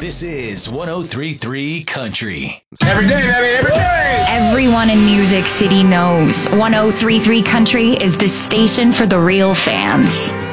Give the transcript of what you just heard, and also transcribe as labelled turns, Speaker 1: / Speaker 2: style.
Speaker 1: This is 103.3 Country.
Speaker 2: Every day, baby, every day!
Speaker 3: Everyone in Music City knows 103.3 Country is the station for the real fans.